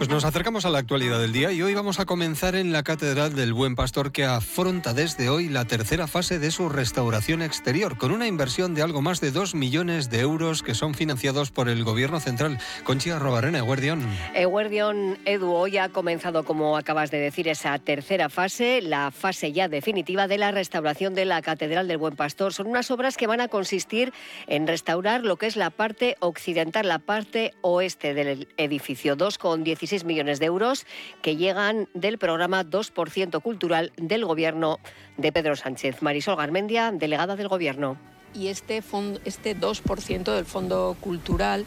Pues nos acercamos a la actualidad del día y hoy vamos a comenzar en la Catedral del Buen Pastor, que afronta desde hoy la tercera fase de su restauración exterior, con una inversión de algo más de 2 millones de euros que son financiados por el Gobierno Central. Conchi Arrobarrena, Eguerdión. Eguerdión, Edu, hoy ha comenzado, como acabas de decir, esa tercera fase, la fase ya definitiva de la restauración de la Catedral del Buen Pastor. Son unas obras que van a consistir en restaurar lo que es la parte occidental, la parte oeste del edificio. 2,16 millones de euros que llegan del programa 2% cultural del Gobierno de Pedro Sánchez. Marisol Garmendia, delegada del Gobierno. Y este 2% del Fondo Cultural,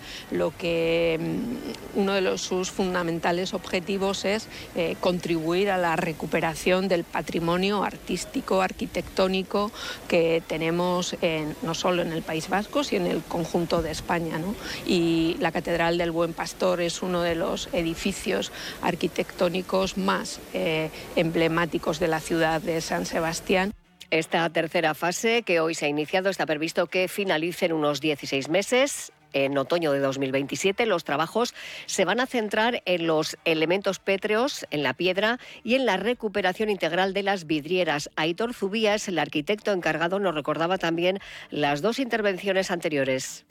uno de sus fundamentales objetivos es contribuir a la recuperación del patrimonio artístico, arquitectónico que tenemos no solo en el País Vasco, sino en el conjunto de España, ¿no? Y la Catedral del Buen Pastor es uno de los edificios arquitectónicos más emblemáticos de la ciudad de San Sebastián. Esta tercera fase, que hoy se ha iniciado, está previsto que finalice en unos 16 meses. En otoño de 2027 los trabajos se van a centrar en los elementos pétreos, en la piedra y en la recuperación integral de las vidrieras. Aitor Zubías, el arquitecto encargado, nos recordaba también las dos intervenciones anteriores.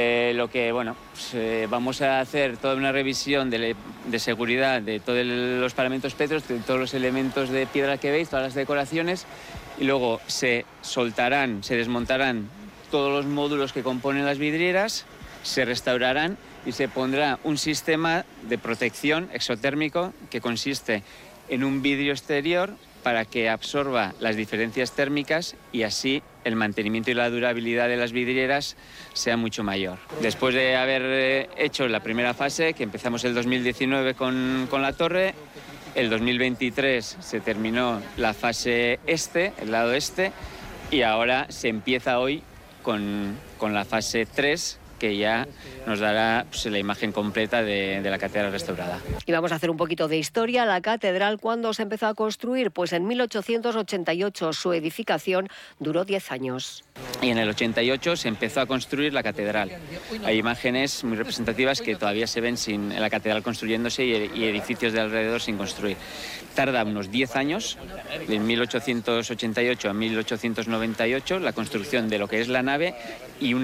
Vamos a hacer toda una revisión de seguridad de todos los paramentos pétreos, de todos los elementos de piedra que veis, todas las decoraciones, y luego se desmontarán todos los módulos que componen las vidrieras, se restaurarán y se pondrá un sistema de protección exotérmico que consiste en un vidrio exterior para que absorba las diferencias térmicas y así el mantenimiento y la durabilidad de las vidrieras sea mucho mayor. Después de haber hecho la primera fase, que empezamos el 2019 con la torre, el 2023 se terminó la fase este, el lado este, y ahora se empieza hoy con la fase 3, que ya nos dará la imagen completa de la catedral restaurada. Y vamos a hacer un poquito de historia. La catedral, ¿cuándo se empezó a construir? Pues en 1888. Su edificación duró 10 años. Y en el 88 se empezó a construir la catedral. Hay imágenes muy representativas que todavía se ven en la catedral construyéndose y edificios de alrededor sin construir. Tarda unos 10 años, de 1888 a 1898, la construcción de lo que es la nave y